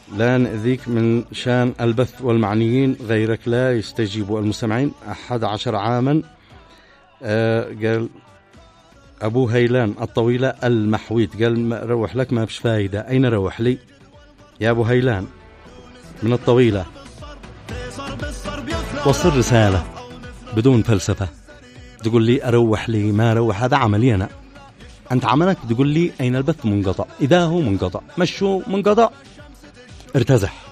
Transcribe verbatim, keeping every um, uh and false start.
لا نأذيك من شان البث والمعنيين غيرك لا يستجيب. المستمعين أحد عشر عاما. آه قال أبو هيلان الطويلة المحويت، قال روح لك ما بش فايدة. أين روح لي يا أبو هيلان من الطويلة؟ وصل رسالة بدون فلسفة، تقول لي أروح لي ما روح، هذا عملي أنا. أنت عملك تقول لي أين البث منقطع، إذا هو منقطع مشو منقطع ارتزح.